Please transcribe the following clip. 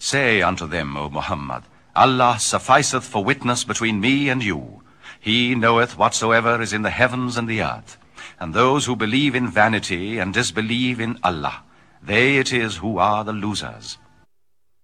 Say unto them, O Muhammad, Allah sufficeth for witness between me and you. He knoweth whatsoever is in the heavens and the earth. And those who believe in vanity and disbelieve in Allah, they it is who are the losers.